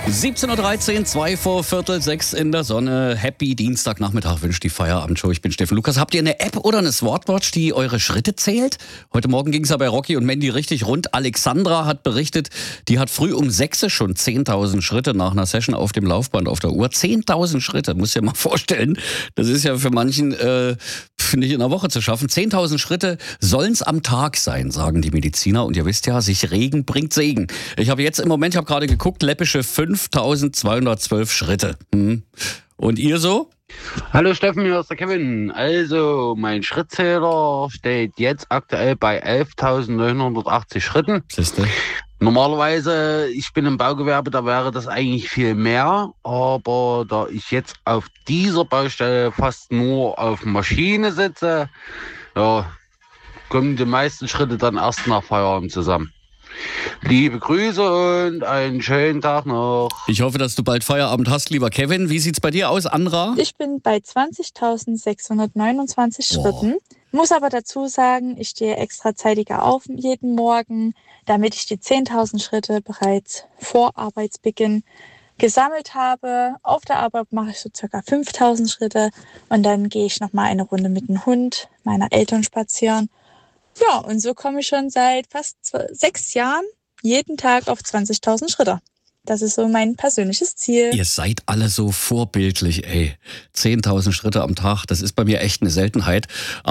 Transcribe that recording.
17.13 Uhr, 2 vor Viertel 6 in der Sonne. Happy Dienstagnachmittag wünscht die Feierabendshow. Ich bin Steffen Lukas. Habt ihr eine App oder eine Smartwatch, die eure Schritte zählt? Heute Morgen ging es ja bei Rocky und Mandy richtig rund. Alexandra hat berichtet, die hat früh um 6 Uhr schon 10.000 Schritte nach einer Session auf dem Laufband auf der Uhr. 10.000 Schritte, muss ich dir mal vorstellen. Das ist ja für manchen nicht in einer Woche zu schaffen. 10.000 Schritte sollen es am Tag sein, sagen die Mediziner. Und ihr wisst ja, sich Regen bringt Segen. Ich habe jetzt im Moment, ich habe gerade geguckt, läppische 5.212 Schritte. Und ihr so? Hallo Steffen, hier ist der Kevin. Also, mein Schrittzähler steht jetzt aktuell bei 11.980 Schritten. Siehste? Normalerweise, ich bin im Baugewerbe, da wäre das eigentlich viel mehr. Aber da ich jetzt auf dieser Baustelle fast nur auf Maschine sitze, ja, kommen die meisten Schritte dann erst nach Feierabend zusammen. Liebe Grüße und einen schönen Tag noch. Ich hoffe, dass du bald Feierabend hast, lieber Kevin. Wie sieht's bei dir aus, Andra? Ich bin bei 20.629 Schritten. Muss aber dazu sagen, ich stehe extra zeitiger auf jeden Morgen, damit ich die 10.000 Schritte bereits vor Arbeitsbeginn gesammelt habe. Auf der Arbeit mache ich so ca. 5.000 Schritte und dann gehe ich nochmal eine Runde mit dem Hund meiner Eltern spazieren. Ja, und so komme ich schon seit fast 6 Jahren jeden Tag auf 20.000 Schritte. Das ist so mein persönliches Ziel. Ihr seid alle so vorbildlich, ey. 10.000 Schritte am Tag, das ist bei mir echt eine Seltenheit.